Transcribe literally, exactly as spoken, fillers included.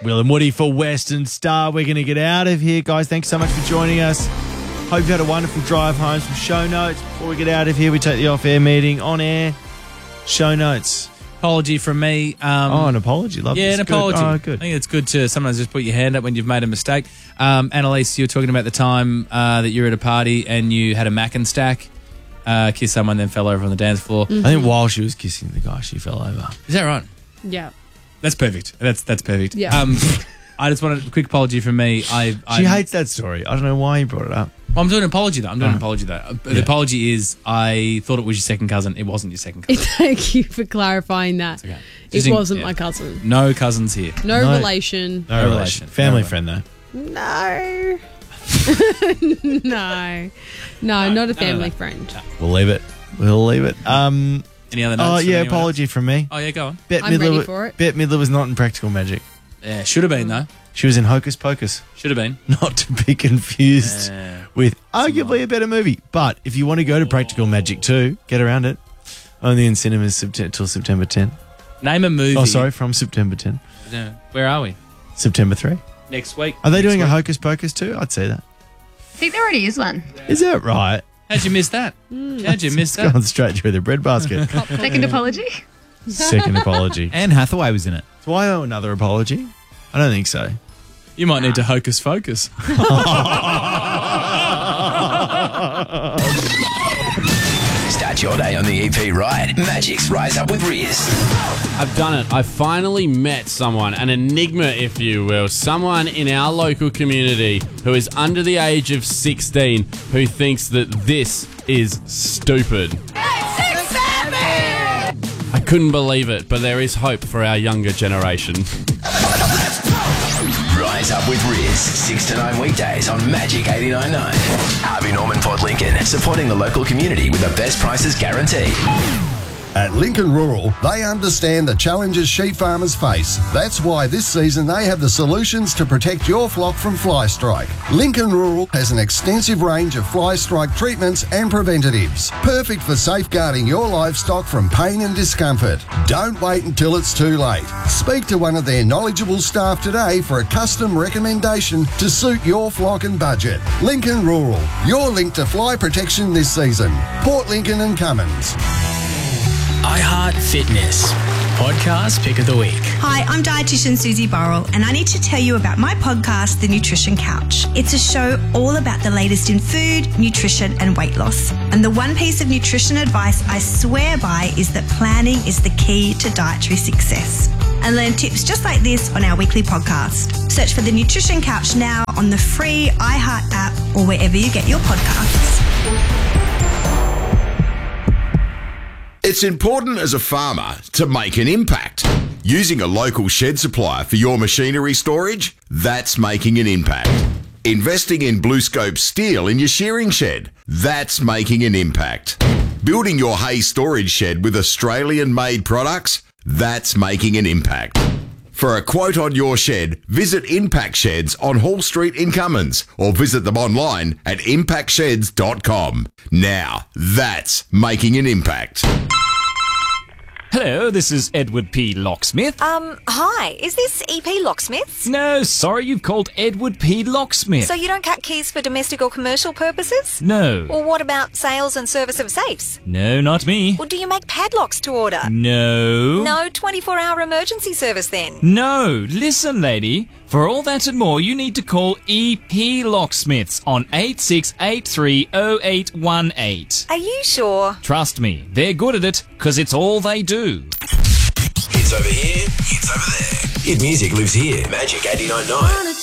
Will and Woody for Western Star. We're going to get out of here, guys. Thanks so much for joining us. Hope you had a wonderful drive home. Some show notes. Before we get out of here, we take the off-air meeting on air. Show notes. Apology from me. Um, oh, an apology. Love Yeah, this. an Good. apology. Oh, good. I think it's good to sometimes just put your hand up when you've made a mistake. Um, Annalise, you were talking about the time uh, that you were at a party and you had a mac and stack, uh, kissed someone, then fell over on the dance floor. Mm-hmm. I think while she was kissing the guy, she fell over. Is that right? Yeah. That's perfect. That's that's perfect. Yeah. Um, I just wanted a quick apology from me. I, I She hates that story. I don't know why you brought it up. Well, I'm doing an apology though. I'm doing Oh. an apology though. The Yeah. apology is I thought it was your second cousin. It wasn't your second cousin. Thank you for clarifying that. Okay. It Just in- wasn't yeah. my cousin. No cousins here. No, No. relation. No, No relation. relation. Family No friend, though. No. no. No, not a family friend. We'll leave it. We'll leave it. Um. Any other Oh, notes? from yeah, anyone apology else? from me. Oh yeah, go on. Bette I'm Midler, ready wa- for it. Bette Midler was not in Practical Magic. Yeah, should have been though. She was in Hocus Pocus. Should have been. Not to be confused Yeah. with arguably a better movie. But if you want to go to Practical Magic too, get around it. Only in cinemas sept- till September tenth. Name a movie. Oh, sorry, from September tenth. Yeah. Where are we? September third. Next week. Are they Next doing a week. Hocus Pocus too? I'd say that. I think there already is one. Is that right? How'd you miss that? How'd you miss It's that? gone straight through the breadbasket. Second apology. Second apology. Anne Hathaway was in it. Do I owe another apology? I don't think so. You might need to hocus focus. Start your day on the E P right. Magic's Rise Up with Riz. I've done it. I finally met someone, an enigma, if you will, someone in our local community who is under the age of sixteen who thinks that this is stupid. I couldn't believe it, but there is hope for our younger generation. Rise Up with Riz. Six to nine weekdays on Magic eighty-nine point nine. Harvey Norman Port Lincoln, supporting the local community with the best prices guaranteed. At Lincoln Rural, they understand the challenges sheep farmers face. That's why this season they have the solutions to protect your flock from fly strike. Lincoln Rural has an extensive range of fly strike treatments and preventatives, perfect for safeguarding your livestock from pain and discomfort. Don't wait until it's too late. Speak to one of their knowledgeable staff today for a custom recommendation to suit your flock and budget. Lincoln Rural, your link to fly protection this season. Port Lincoln and Cummins. iHeart Fitness Podcast Pick of the Week. Hi, I'm dietitian Susie Burrell, and I need to tell you about my podcast, The Nutrition Couch. It's a show all about the latest in food, nutrition, and weight loss. And the one piece of nutrition advice I swear by is that planning is the key to dietary success. And learn tips just like this on our weekly podcast. Search for The Nutrition Couch now on the free iHeart app or wherever you get your podcasts. It's important as a farmer to make an impact. Using a local shed supplier for your machinery storage, that's making an impact. Investing in BlueScope steel in your shearing shed, that's making an impact. Building your hay storage shed with Australian-made products, that's making an impact. For a quote on your shed, visit Impact Sheds on Hall Street in Cummins or visit them online at impact sheds dot com. Now, that's making an impact. Hello, this is Edward P. Locksmith. Um, hi, is this E P Locksmiths? No, sorry, you've called Edward P. Locksmith. So you don't cut keys for domestic or commercial purposes? No. Well, what about sales and service of safes? No, not me. Well, do you make padlocks to order? No. No twenty-four hour emergency service then? No, listen, lady. For all that and more, you need to call E P Locksmiths on eight six eight three oh eight one eight. Are you sure? Trust me, they're good at it, because it's all they do. Hits over here, hits over there. Hit music lives here. Magic eighty-nine point nine.